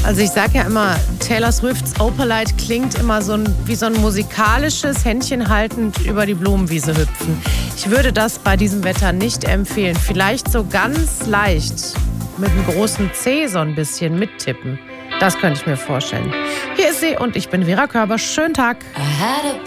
Also ich sage ja immer, Taylor Swifts Opalite klingt immer wie so ein musikalisches Händchen haltend über die Blumenwiese hüpfen. Ich würde das bei diesem Wetter nicht empfehlen. Vielleicht so ganz leicht mit einem großen C so ein bisschen mittippen. Das könnte ich mir vorstellen. Hier ist sie und ich bin Vera Körber. Schönen Tag.